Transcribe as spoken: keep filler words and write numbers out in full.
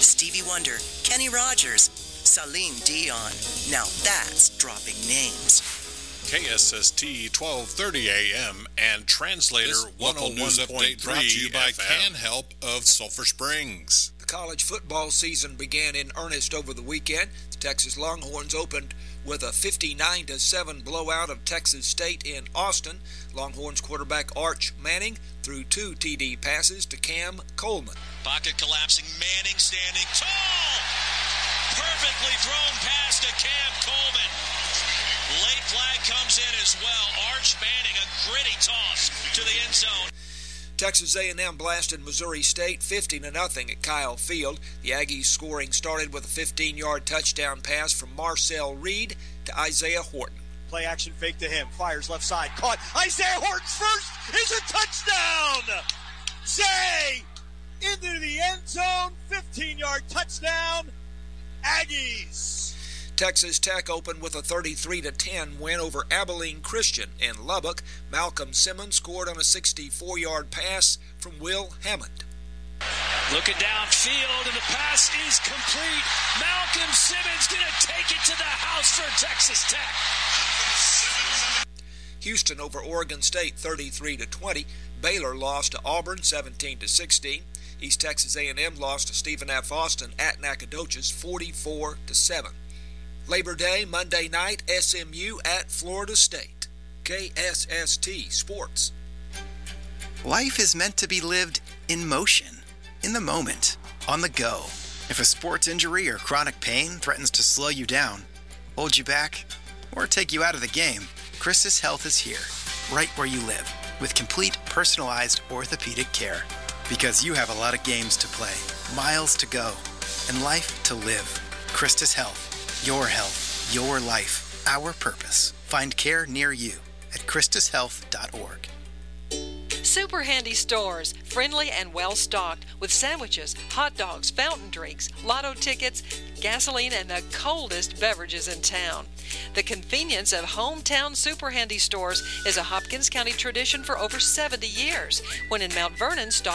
Stevie Wonder, Kenny Rogers, Celine Dion. Now that's dropping names. K S S T twelve thirty A M and Translator This local news update brought to you by Can Help of Sulphur Springs. The college football season began in earnest over the weekend. The Texas Longhorns opened with a fifty-nine to seven blowout of Texas State in Austin. Longhorns quarterback Arch Manning threw two T D passes to Cam Coleman. Pocket collapsing, Manning standing tall. Perfectly thrown pass to Cam Coleman. Late flag comes in as well. Arch Manning, a gritty toss to the end zone. Texas A and M blasted Missouri State fifty to nothing at Kyle Field. The Aggies scoring started with a fifteen-yard touchdown pass from Marcel Reed to Isaiah Horton. Play action fake to him. Fires left side. Caught. Isaiah Horton's first is a touchdown. Zay into the end zone. fifteen-yard touchdown. Aggies. Texas Tech opened with a thirty-three to ten win over Abilene Christian in Lubbock. Malcolm Simmons scored on a sixty-four-yard pass from Will Hammond. Looking downfield, and the pass is complete. Malcolm Simmons going to take it to the house for Texas Tech. Houston over Oregon State thirty-three to twenty. Baylor lost to Auburn seventeen to sixteen. East Texas A and M lost to Stephen F. Austin at Nacogdoches forty-four to seven. Labor Day, Monday night, S M U at Florida State. K S S T Sports. Life is meant to be lived in motion, in the moment, on the go. If a sports injury or chronic pain threatens to slow you down, hold you back, or take you out of the game, Christus Health is here, right where you live, with complete personalized orthopedic care. Because you have a lot of games to play, miles to go, and life to live. Christus Health. Your health, your life, our purpose. Find care near you at christus health dot org. Super Handy Stores, friendly and well-stocked with sandwiches, hot dogs, fountain drinks, lotto tickets, gasoline, and the coldest beverages in town. The convenience of hometown Super Handy Stores is a Hopkins County tradition for over seventy years. When in Mount Vernon, stop